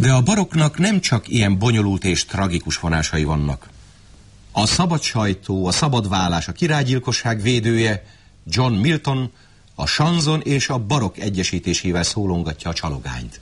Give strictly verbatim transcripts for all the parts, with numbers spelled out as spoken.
De a barokknak nem csak ilyen bonyolult és tragikus vonásai vannak. A szabad sajtó, a szabad vállás, a királygyilkosság védője John Milton a sanzon és a barokk egyesítésével szólongatja a csalogányt.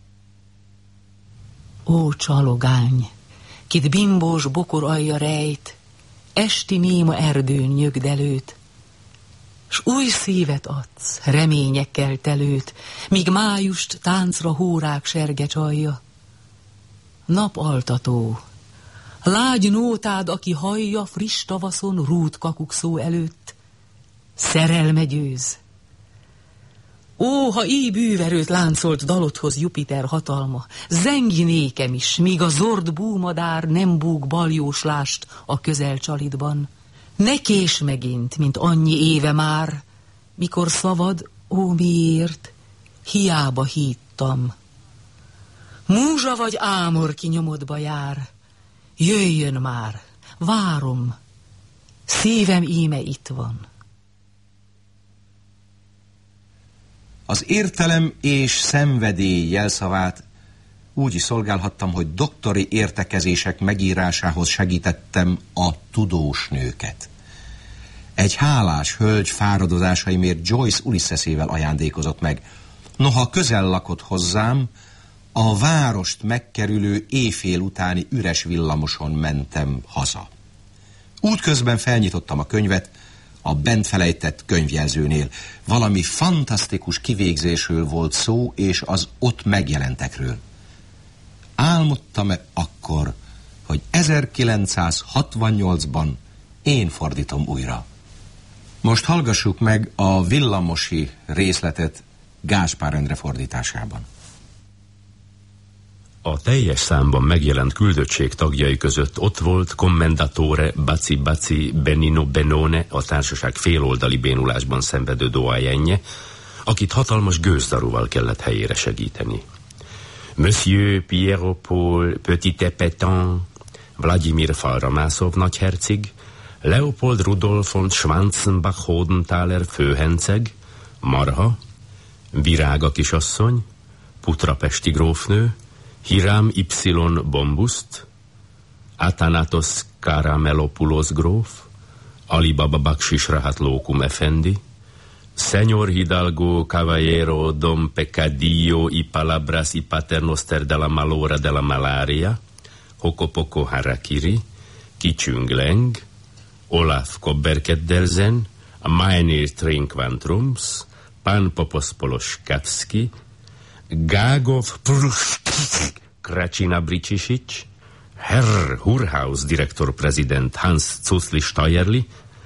Ó, csalogány, kit bimbós bokor alja rejt, esti néma erdőn nyögdelőt, s új szívet adsz, reményekkel telőt, míg májust táncra hórák serge csalja. Napaltató, lágy nótád, aki hallja friss tavaszon rút kakukszó előtt, szerelme győz. Ó, ha így bűverőt láncolt dalodhoz Jupiter hatalma, zengi nékem is, míg a zord búmadár nem búg baljóslást a közel csalidban. Ne kés megint, mint annyi éve már, mikor szavad, ó miért, hiába hívtam. Múzsa vagy ámor ki nyomodba jár, jöjjön már, várom, szívem íme itt van. Az értelem és szenvedély jelszavát úgy is szolgálhattam, hogy doktori értekezések megírásához segítettem a tudós nőket. Egy hálás hölgy fáradozásaimért Joyce Ulysseszével ajándékozott meg. Noha közel lakott hozzám, a várost megkerülő éjfél utáni üres villamoson mentem haza. Útközben felnyitottam a könyvet, a bent felejtett könyvjelzőnél. Valami fantasztikus kivégzésről volt szó, és az ott megjelentekről. Álmodtam-e akkor, hogy ezerkilencszázhatvannyolcban én fordítom újra. Most hallgassuk meg a villamosi részletet Gáspár Endre fordításában. A teljes számban megjelent küldöttség tagjai között ott volt Commendatore Baci Baci Benino Benone, a társaság féloldali bénulásban szenvedő doyenje, akit hatalmas gőzdaruval kellett helyére segíteni. Monsieur Pierre Paul Petit-Épetant, Vladimir Falramászov nagyherceg, Leopold Rudolf von Schwanzenbach-Hodenthaler főherceg, Marha, Virága kisasszony, putrapesti grófnő, Hiram Y. Bombuszt, Athanatos Karamelopoulos gróf, Alibaba Baksis Rahat Lókum Effendi, Señor Hidalgo Caballero Dom Pecadillo y Palabras y Paternoster de la Malora de la Malaria, Hokopoko Harakiri, Kicsung Leng, Olaf Kobberkeddelzen, Meinir Trinkvantrums, Pan Popospolos Kapski, Gágov Kracina Bricsisics, Herr Hurhaus Direktorpräsident Hans Zussli Steyerli,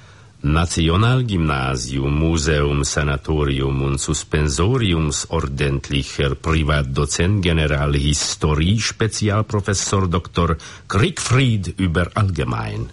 Nationalgymnasium Museum Sanatorium und Suspensoriums Ordentlicher Privatdozent General Historie Spezialprofessor doktor Kriegfried über Allgemein.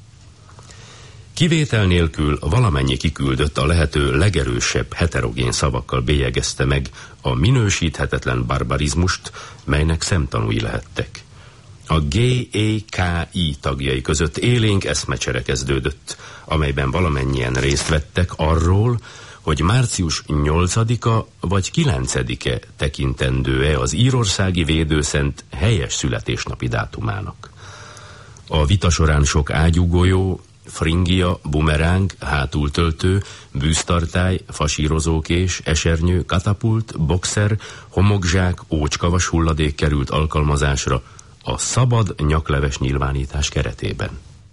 Kivétel nélkül valamennyi kiküldött a lehető legerősebb heterogén szavakkal bélyegezte meg a minősíthetetlen barbarizmust, melynek szemtanúi lehettek. A gé á ká i tagjai között élénk eszmecsere kezdődött, amelyben valamennyien részt vettek arról, hogy március nyolcadika vagy kilencedike tekintendő-e az írországi védőszent helyes születésnapi dátumának. A vita során sok ágyúgolyó, fringia, bumeráng, hátultöltő, bűztartály, fasírozókés, esernyő, katapult, boxer, homokzsák, ócskavas hulladék került alkalmazásra a szabad nyakleves nyilvánítás keretében.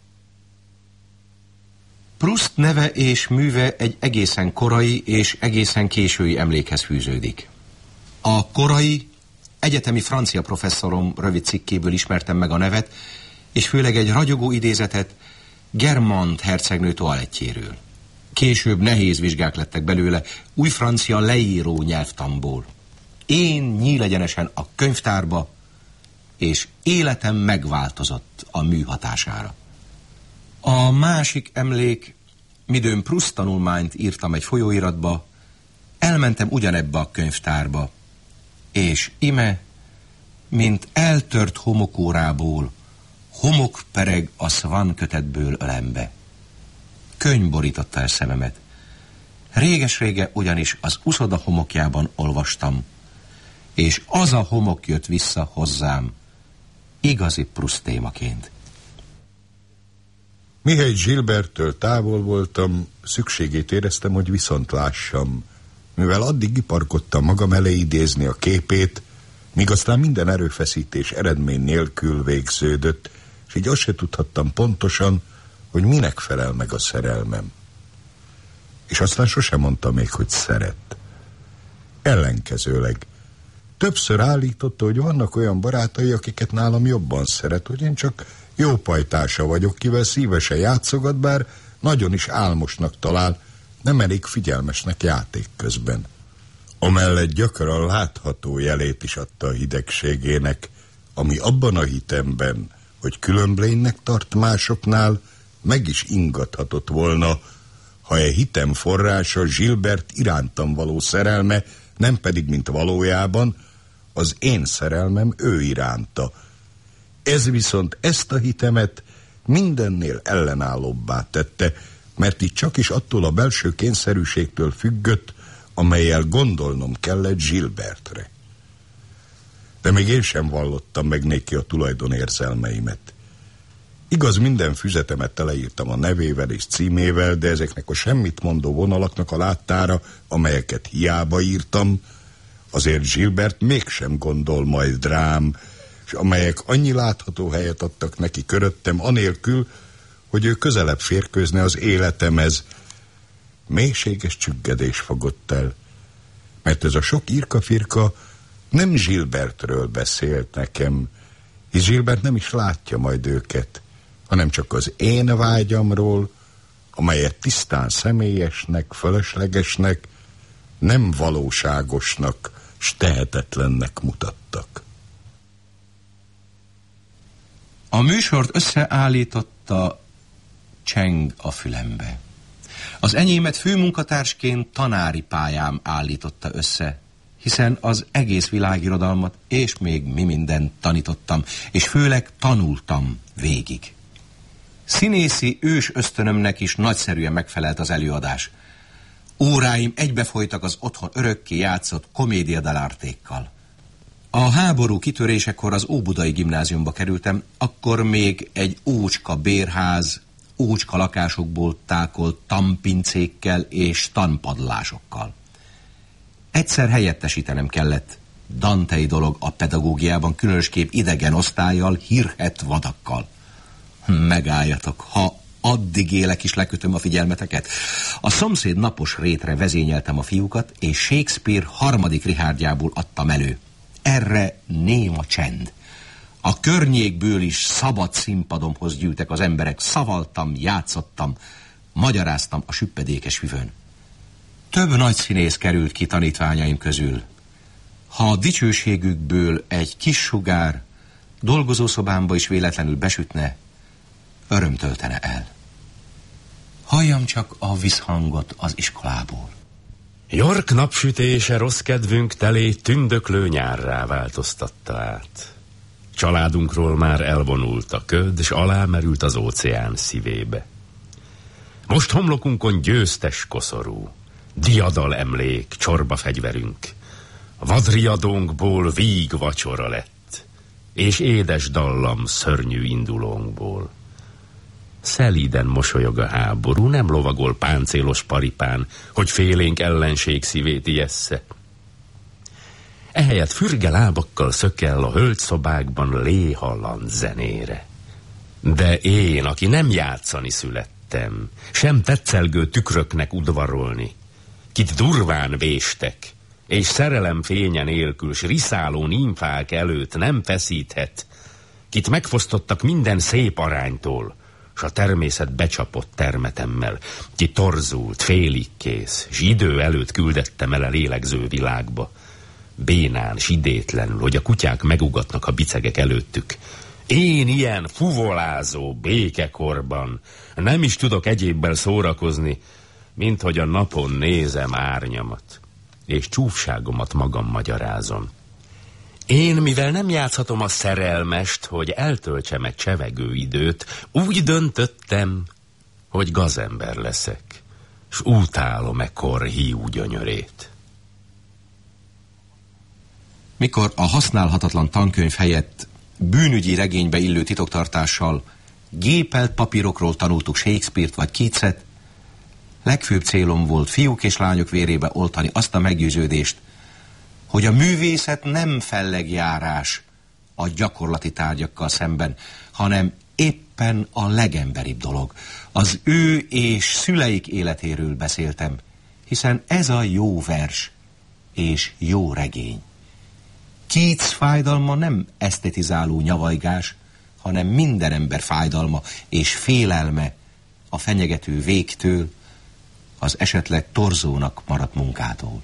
Proust neve és műve egy egészen korai és egészen késői emlékhez fűződik. A korai, egyetemi francia professzorom rövid cikkéből ismertem meg a nevet, és főleg egy ragyogó idézetet Germant hercegnő toalettjéről. Később nehéz vizsgák lettek belőle, új francia leíró nyelvtanból. Én nyílegyenesen a könyvtárba, és életem megváltozott a mű hatására. A másik emlék, midőn Proust tanulmányt írtam egy folyóiratba, elmentem ugyanebbe a könyvtárba, és ime, mint eltört homokórából, homok pereg a Swan kötetből ölembe. Könyv borította el szememet. Réges-rége ugyanis az uszoda homokjában olvastam, és az a homok jött vissza hozzám, igazi Proust témaként. Mihely Gilberttől távol voltam, szükségét éreztem, hogy viszont lássam, mivel addig iparkodtam magam elé idézni a képét, míg aztán minden erőfeszítés eredmény nélkül végződött, és így azt se tudhattam pontosan, hogy minek felel meg a szerelmem. És aztán sosem mondta még, hogy szeret. Ellenkezőleg. Többször állította, hogy vannak olyan barátai, akiket nálam jobban szeret, hogy én csak jó pajtása vagyok, kivel szívesen játszogat, bár nagyon is álmosnak talál, nem elég figyelmesnek játék közben. Amellett gyakran látható jelét is adta a hidegségének, ami abban a hitemben, hogy különblénnek tart másoknál, meg is ingathatott volna, ha e hitem forrása Gilbert irántam való szerelme, nem pedig, mint valójában, az én szerelmem ő iránta. Ez viszont ezt a hitemet mindennél ellenállóbbá tette, mert itt csak is attól a belső kényszerűségtől függött, amellyel gondolnom kellett Gilbertre. De még én sem vallottam meg néki a tulajdonérzelmeimet. Igaz, minden füzetemet teleírtam a nevével és címével, de ezeknek a semmit mondó vonalaknak a láttára, amelyeket hiába írtam, azért Gilbert mégsem gondol majd rám, és amelyek annyi látható helyet adtak neki köröttem, anélkül, hogy ő közelebb férkőzne az életemhez. Mélységes csüggedés fogott el, mert ez a sok írka-firka nem Gilbertről beszélt nekem, hisz Gilbert nem is látja majd őket, hanem csak az én vágyamról, amelyet tisztán személyesnek, fölöslegesnek, nem valóságosnak, s tehetetlennek mutattak. A műsort összeállította cseng a fülembe. Az enyémet főmunkatársként tanári pályám állította össze, hiszen az egész világirodalmat és még mi mindent tanítottam, és főleg tanultam végig. Színészi ős ösztönömnek is nagyszerűen megfelelt az előadás. Óráim egybefolytak az otthon örökké játszott komédia dell'artékkal. A háború kitörésekor az Óbudai Gimnáziumba kerültem, akkor még egy ócska bérház, ócska lakásokból tákolt tanpincékkel és tanpadlásokkal. Egyszer helyettesítenem kellett, dantei dolog a pedagógiában, különösképp idegen osztállyal, hírhedt vadakkal. Megálljatok, ha addig élek is lekötöm a figyelmeteket. A szomszéd napos rétre vezényeltem a fiúkat, és Shakespeare harmadik Richardjából adtam elő. Erre néma csend. A környékből is szabad színpadomhoz gyűltek az emberek, szavaltam, játszottam, magyaráztam a süppedékes hüvön. Több nagy színész került ki tanítványaim közül. Ha a dicsőségükből egy kis sugár dolgozószobámba is véletlenül besütne, öröm töltene el. Halljam csak a visszhangot az iskolából. York napsütése rossz kedvünk telé tündöklő nyárrá változtatta át. Családunkról már elvonult a köd, s alámerült az óceán szívébe. Most homlokunkon győztes koszorú, diadal emlék, csorba fegyverünk. Vadriadónkból víg vacsora lett, és édes dallam szörnyű indulónkból. Szelíden mosolyog a háború, nem lovagol páncélos paripán, hogy félénk ellenség szívét ijessze. Ehelyett fürge lábakkal szökel a hölgyszobákban léhallant zenére. De én, aki nem játszani születtem, sem tetszelgő tükröknek udvarolni, kit durván véstek, és szerelem fénye nélkül, s riszáló nimfák előtt nem feszíthet, kit megfosztottak minden szép aránytól, s a természet becsapott termetemmel, ki torzult, félig kész, s idő előtt küldettem el a lélegző világba. Bénán, s idétlenül, hogy a kutyák megugatnak a bicegek előttük. Én ilyen fuvolázó békekorban nem is tudok egyébbel szórakozni, mint hogy a napon nézem árnyamat, és csúfságomat magam magyarázom. Én, mivel nem játszhatom a szerelmest, hogy eltöltsem egy csevegő időt, úgy döntöttem, hogy gazember leszek, s utálom e kor hiú gyönyörét. Mikor a használhatatlan tankönyv helyett bűnügyi regénybe illő titoktartással gépelt papírokról tanultuk Shakespeare-t vagy Keatset, legfőbb célom volt fiúk és lányok vérébe oltani azt a meggyőződést, hogy a művészet nem fellegjárás a gyakorlati tárgyakkal szemben, hanem éppen a legemberibb dolog. Az ő és szüleik életéről beszéltem, hiszen ez a jó vers és jó regény. Keats fájdalma nem esztetizáló nyavajgás, hanem minden ember fájdalma és félelme a fenyegető végtől, az esetleg torzónak maradt munkától.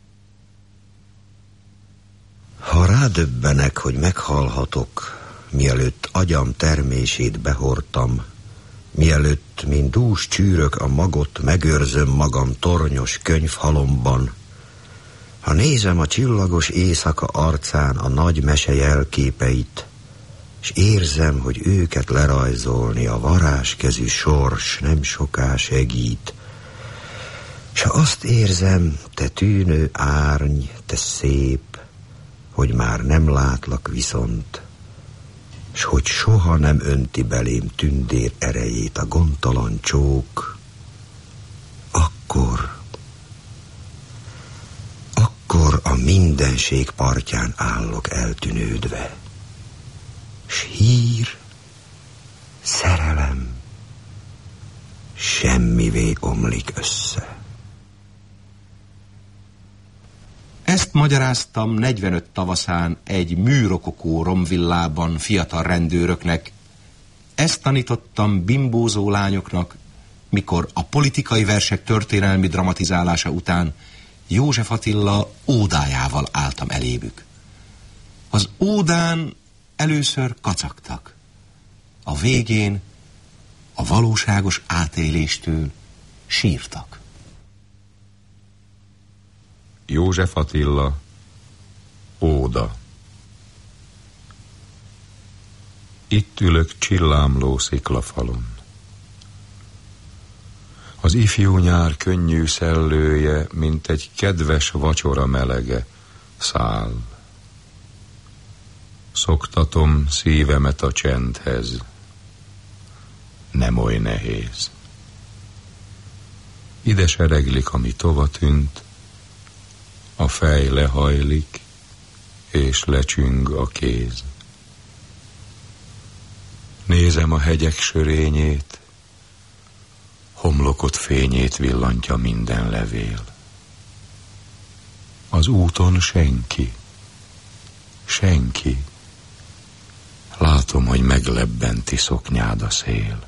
Ha rádöbbenek, hogy meghalhatok, mielőtt agyam termését behordtam, mielőtt, mint dús csűrök a magot, megőrzöm magam tornyos könyvhalomban, ha nézem a csillagos éjszaka arcán a nagy mese jelképeit, s érzem, hogy őket lerajzolni a varázskezű sors nem soká segít, s ha azt érzem, te tűnő árny, te szép, hogy már nem látlak viszont, s hogy soha nem önti belém tündér erejét a gondtalan csók, akkor, akkor a mindenség partján állok eltűnődve, s hír, szerelem semmivé omlik össze. Ezt magyaráztam negyvenöt tavaszán egy műrokokó romvillában fiatal rendőröknek. Ezt tanítottam bimbózó lányoknak, mikor a politikai versek történelmi dramatizálása után József Attila ódájával álltam elébük. Az ódán először kacagtak. A végén a valóságos átéléstől sírtak. József Attila, óda. Itt ülök csillámló sziklafalon. Az ifjú nyár könnyű szellője, mint egy kedves vacsora melege, száll. Szoktatom szívemet a csendhez. Nem oly nehéz. Ide sereglik, ami tova tűnt, a fej lehajlik, és lecsüng a kéz. Nézem a hegyek sörényét, homlokot fényét villantja minden levél. Az úton senki, senki. Látom, hogy meglebbenti szoknyád a szél.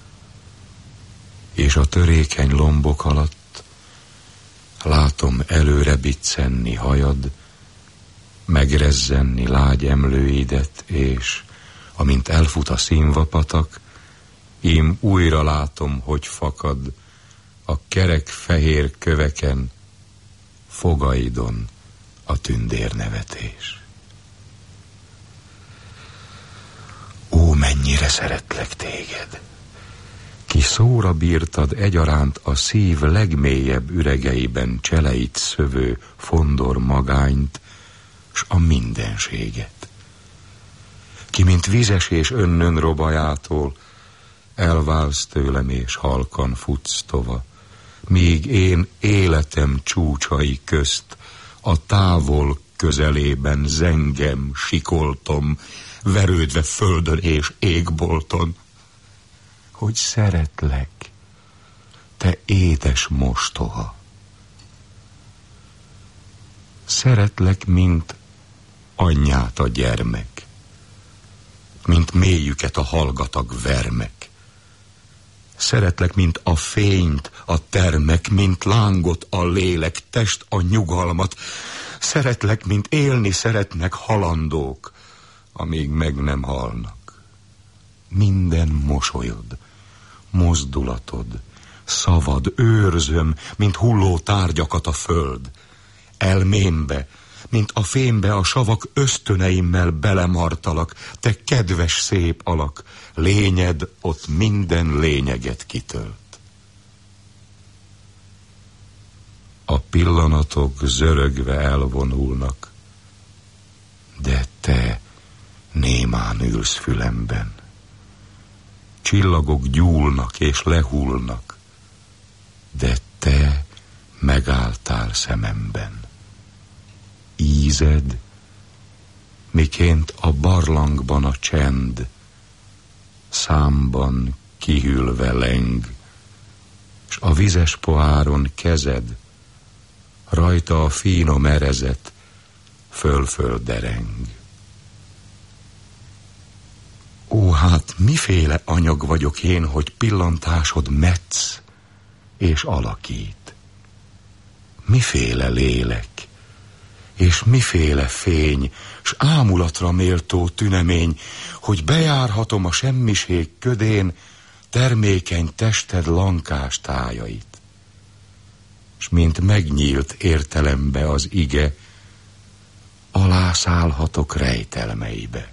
És a törékeny lombok alatt látom előre biccenni hajad, megrezzenni lágy emlőidet, és amint elfut a színvapatak, ím újra látom, hogy fakad a kerek fehér köveken, fogaidon a tündérnevetés. Ó, mennyire szeretlek téged! Ki szóra bírtad egyaránt a szív legmélyebb üregeiben cseleit szövő fondor magányt, s a mindenséget. Ki, mint vízesés önnön robajától, elválsz tőlem és halkan futsz tova, míg én életem csúcsai közt, a távol közelében zengem, sikoltom, verődve földön és égbolton, hogy szeretlek, te édes mostoha. Szeretlek, mint anyját a gyermek, mint mélyüket a hallgatag vermek. Szeretlek, mint a fényt a termek, mint lángot a lélek, test a nyugalmat. Szeretlek, mint élni szeretnek halandók, amíg meg nem halnak. Minden mosolyod, mozdulatod, szavad őrzöm, mint hulló tárgyakat a föld. Elmémbe, mint a fémbe a savak ösztöneimmel belemartalak, te kedves szép alak, lényed ott minden lényeget kitölt. A pillanatok zörögve elvonulnak, álmán ülsz fülemben. Csillagok gyúlnak és lehullnak, de te megálltál szememben. Ízed, miként a barlangban a csend, számban kihűlve leng, s a vizes poháron kezed, rajta a finom erezet föl-föl dereng. Ó, hát miféle anyag vagyok én, hogy pillantásod metsz és alakít? Miféle lélek, és miféle fény, s ámulatra méltó tünemény, hogy bejárhatom a semmiség ködén termékeny tested lankás tájait. S mint megnyílt értelembe az ige, alászállhatok rejtelmeibe.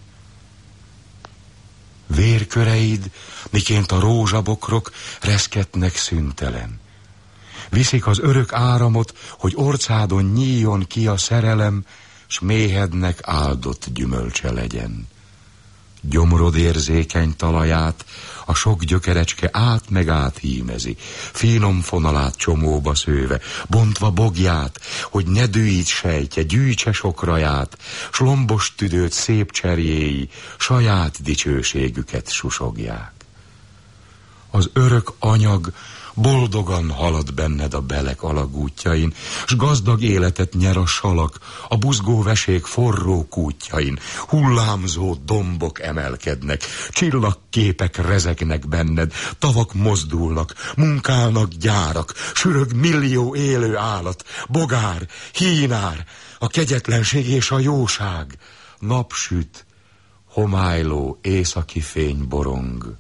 Vérköreid, miként a rózsabokrok, reszketnek szüntelen. Viszik az örök áramot, hogy orcádon nyíljon ki a szerelem, s méhednek áldott gyümölcse legyen. Gyomrod érzékeny talaját a sok gyökerecske át meg áthímezi, finom fonalát csomóba szőve, bontva bogját, hogy ne dühít sejtje, gyűjtse sok raját, s lombos tüdőt szép cserjéi saját dicsőségüket susogják. Az örök anyag boldogan halad benned a belek alagútjain, s gazdag életet nyer a salak, a buzgó vesék forró kútjain, hullámzó dombok emelkednek, csillagképek rezegnek benned, tavak mozdulnak, munkálnak gyárak, sürög millió élő állat, bogár, hínár, a kegyetlenség és a jóság, napsüt, homályló északi fény borong.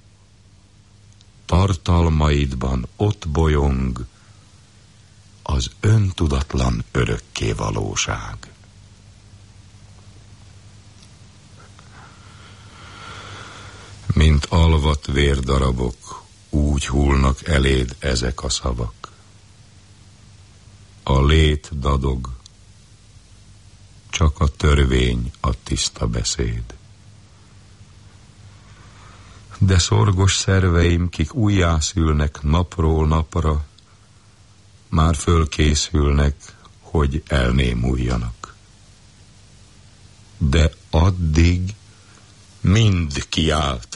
Tartalmaidban ott bolyong az öntudatlan örökké valóság. Mint alvat vérdarabok, úgy hullnak eléd ezek a szavak. A lét dadog, csak a törvény a tiszta beszéd. De szorgos szerveim, kik újjászülnek napról napra, már fölkészülnek, hogy elnémuljanak. De addig mind kiállt,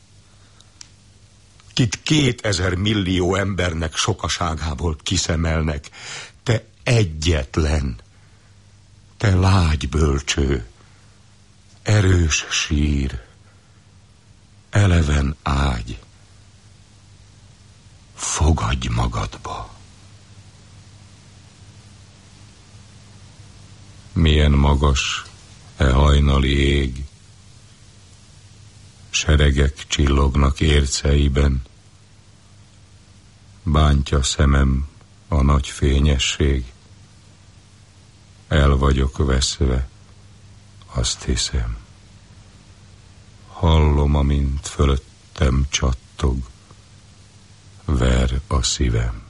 kit kétezer millió embernek sokaságából kiszemelnek, te egyetlen, te lágy bölcső, erős sír, eleven ágy, fogadj magadba. Milyen magas e hajnali ég, seregek csillognak érceiben, bántja szemem a nagy fényesség, el vagyok veszve, azt hiszem. Hallom, amint fölöttem csattog, ver a szívem.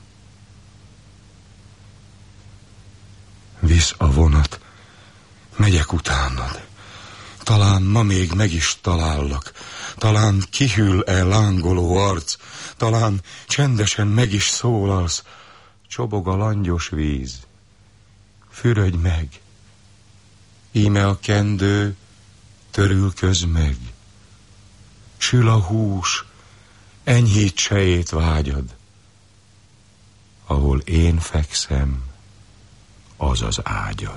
Visz a vonat, megyek utánad. Talán ma még meg is talállak, talán kihűl-e lángoló arc, talán csendesen meg is szólalsz, csobog a langyos víz. Fürödj meg, íme a kendő törülköz meg. Sül a hús, enyhít sejét vágyad. Ahol én fekszem, az az ágyad.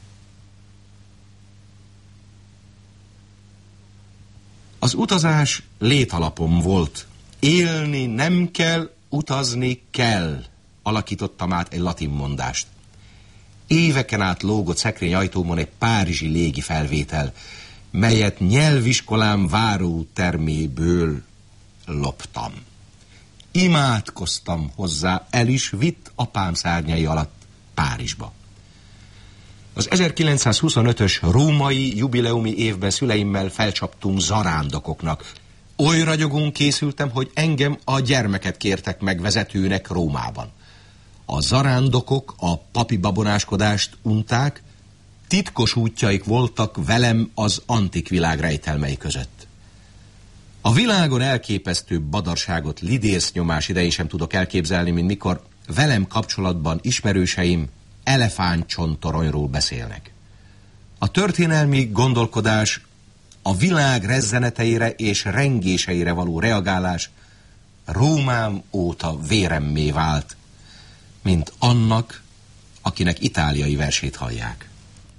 Az utazás létalapom volt. Élni nem kell, utazni kell, alakítottam át egy latin mondást. Éveken át lógott szekrény ajtómon egy párizsi légi felvétel, melyet nyelviskolám váró terméből loptam. Imádkoztam hozzá, el is vitt apám szárnyai alatt Párizsba. Az ezerkilencszázhuszonötös római jubileumi évben szüleimmel felcsaptunk zarándokoknak. Oly ragyogón készültem, hogy engem a gyermeket kértek meg vezetőnek Rómában. A zarándokok a papi babonáskodást unták, titkos útjaik voltak velem az antik világ rejtelmei között. A világon elképesztőbb badarságot lidérc nyomás idején sem tudok elképzelni, mint mikor velem kapcsolatban ismerőseim elefántcsontoronyról beszélnek. A történelmi gondolkodás, a világ rezzeneteire és rengéseire való reagálás Rómám óta véremmé vált, mint annak, akinek itáliai versét hallják.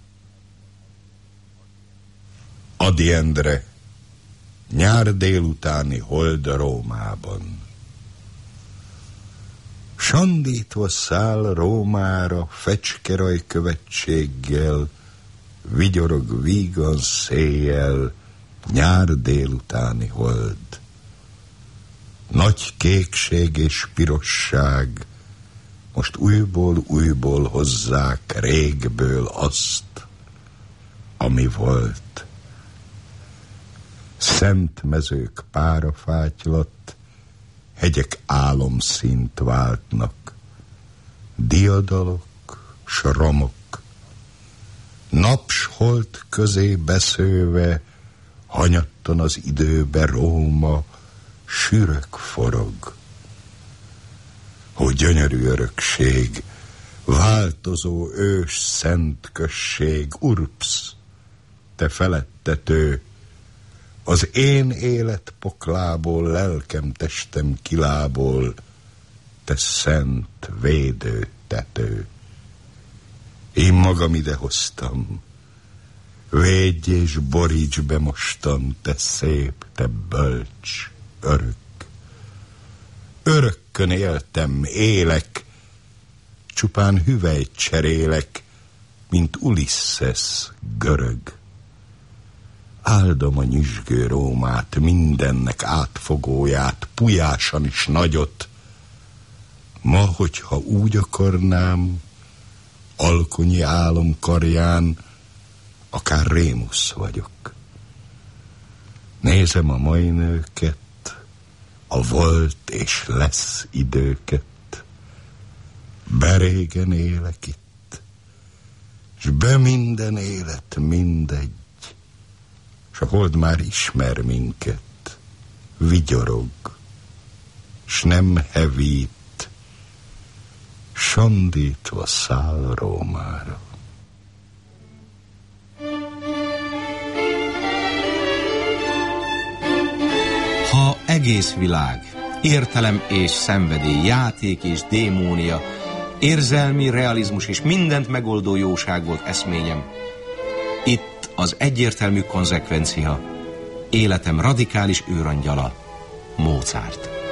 Adi Endre, nyár délutáni hold Rómában. Sandítva száll Rómára fecskeraj követséggel, vigyorog vígan széjjel, nyár délutáni hold. Nagy kékség és pirosság, most újból-újból hozzák régből azt, ami volt. Szent mezők párafátylat, hegyek álomszínt váltnak, diadalok, s romok, nap s hold közé beszőve, hanyattan az időbe Róma, sűrök forog. Ó, gyönyörű örökség, változó ős szent község, Urps, te felettető, az én élet poklából, lelkem, testem kilából, te szent védő tető. Én magam idehoztam, védj és boríts be mostan, te szép, te bölcs, örök. Örökkön éltem, élek, csupán hüvelyt cserélek, mint Ulisses görög. Áldom a nyüzsgő Rómát, mindennek átfogóját, pujásan is nagyot. Ma, hogyha úgy akarnám, alkonyi álom karján, akár Rémusz vagyok. Nézem a mai nőket, a volt és lesz időket, berégen élek itt, s be minden élet mindegy, s a hold már ismer minket, vigyorog, s nem hevít, sandítva száll Rómára. Ha egész világ, értelem és szenvedély, játék és démónia, érzelmi realizmus és mindent megoldó jóság volt eszményem, itt az egyértelmű konzekvencia, életem radikális őrangyala, Mozart.